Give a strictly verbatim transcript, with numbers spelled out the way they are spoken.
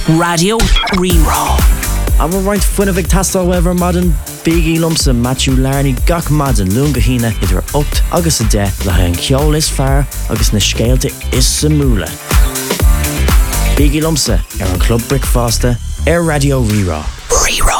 Radio Rerá. I'm right fuin of tastal wever modern Biggie Lumsa Matthew Larney gach madan lunga hina idir ocht agus a de le an ceol is fear agus na scéalte is samúla. Biggie Lumsa ar an Club Brick Fásta ar Radio Rerá. Rerá.